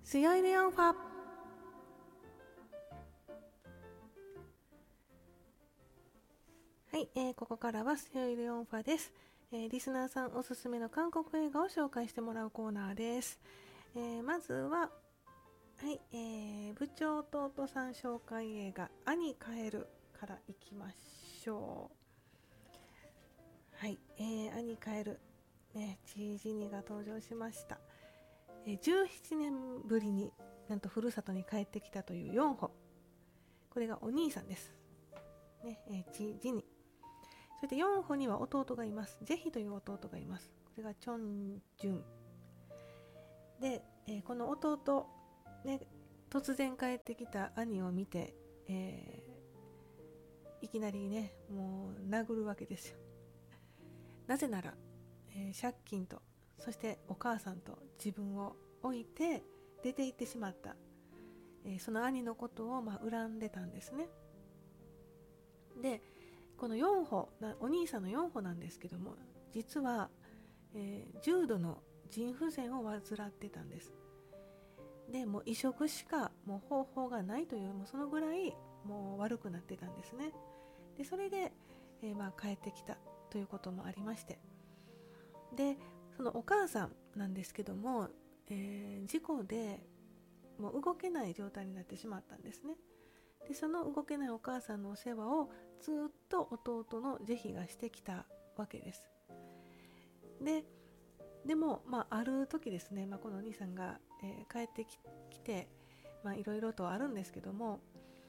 強いレオンファ。はい、ここからは強いレオンファです。リスナーさんおすすめの韓国映画を紹介してもらうコーナーです。まずは、はい、部長弟さん紹介映画兄カエルからいきましょう。はい、兄カエルね、チージニが登場しました。17年ぶりになんとふるさとに帰ってきたという4歩、これがお兄さんです、ねチージニ。そして4歩には弟がいます。ジェヒという弟がいます。これがチョンジュンで、この弟、ね、突然帰ってきた兄を見て、いきなりねもう殴るわけですよ。なぜなら、借金とそしてお母さんと自分を置いて出て行ってしまった、その兄のことを恨んでたんですね。でこの4歩お兄さんの4歩なんですけども、実は、重度の腎不全を患ってたんです。でもう移植しかもう方法がないという、もうそのぐらいもう悪くなってたんですね。でそれで、帰ってきたということもありまして、でそのお母さんなんですけども、事故でもう動けない状態になってしまったんですね。でその動けないお母さんのお世話をずっと弟のジェヒがしてきたわけです。でも、ある時ですね、このお兄さんが、帰ってきていろいろとあるんですけども、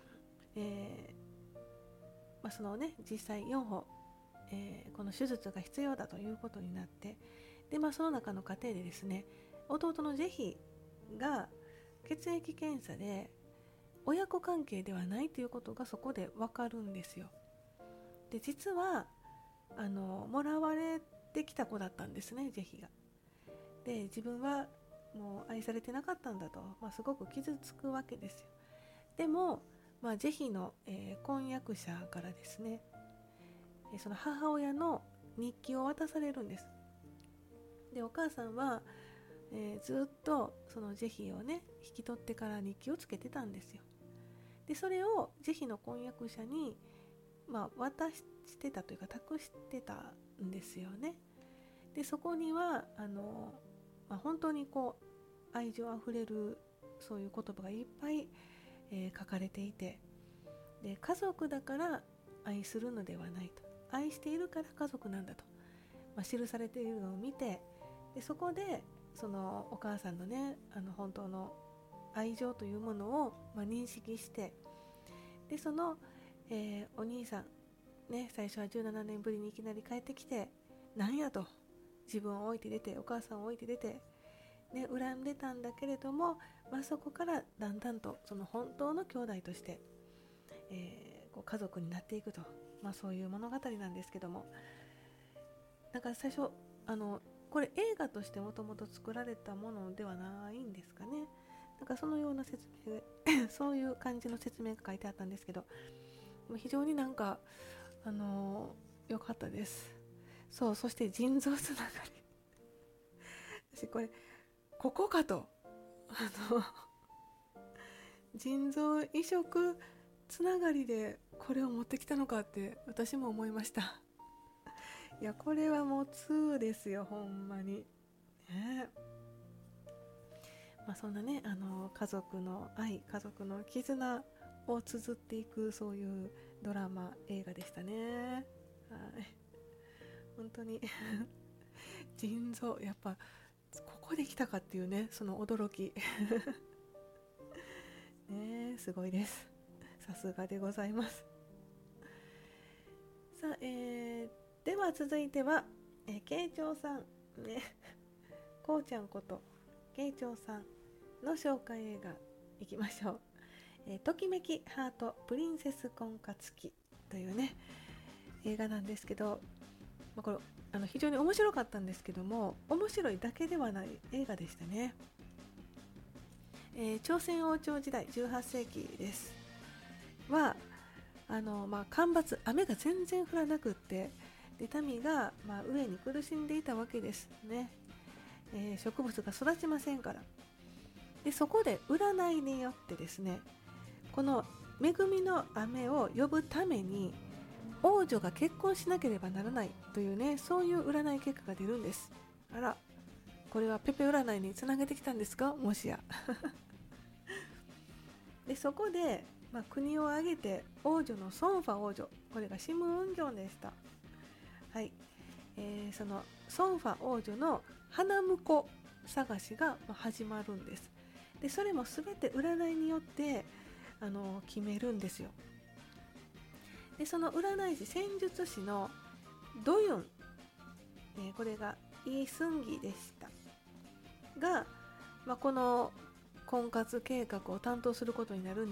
そのね実際4歩、この手術が必要だということになって、で、その中の過程でですね、弟のジェヒが血液検査で親子関係ではないということがそこで分かるんですよ。で実はもらわれてきた子だったんですね、ジェヒが。で自分はもう愛されてなかったんだと、すごく傷つくわけですよ。でも、ジェヒの、婚約者からですね、その母親の日記を渡されるんです。でお母さんは、ずっとそのジェヒをね引き取ってから日記をつけてたんですよ。でそれをジェヒの婚約者に、渡してたというか託してたんですよね。でそこには本当にこう愛情あふれるそういう言葉がいっぱい、書かれていて、で家族だから愛するのではないと、愛しているから家族なんだと、記されているのを見て、でそこでそのお母さんのね本当の愛情というものを、認識して、でその、お兄さんね、最初は17年ぶりにいきなり帰ってきて、なんやと、自分を置いて出て、お母さんを置いて出て、ね、恨んでたんだけれども、そこからだんだんとその本当の兄弟として、こう家族になっていくと、そういう物語なんですけども、なんか最初これ映画としてもともと作られたものではないんですかね。なんかそのような説明そういう感じの説明が書いてあったんですけど、非常になんか良かったです。そう、そして腎臓つながり私これここかと、腎臓移植つながりでこれを持ってきたのかって私も思いました。いやこれはもう2ですよ、ほんまにね。そんなね家族の愛、家族の絆を綴っていく、そういうドラマ映画でしたね。はい、本当に腎臓やっぱここで来たかっていうね、その驚きね、すごいです。さすがでございます。さあ、では続いては、慶長さんね、こうちゃんこと慶長さんの紹介映画いきましょう。ときめきハートプリンセス婚活記というね映画なんですけど、これ非常に面白かったんですけども、面白いだけではない映画でしたね。朝鮮王朝時代18世紀ですは干ばつ、雨が全然降らなくって、で民が、飢えに苦しんでいたわけですね。植物が育ちませんから。 でそこで占いによってですね、この恵みの雨を呼ぶために王女が結婚しなければならないというね、そういう占い結果が出るんです。あら、これはペペ占いにつなげてきたんですか、もしや。でそこで、国を挙げて王女のソンファ王女、これがシムウンギョンでした。はい、そのソンファ王女の花婿探しが始まるんです。でそれも全て占いによって決めるんですよ。でその占い師、戦術師のドユン、これがイ・スンギでしたが、この婚活計画を担当することになるん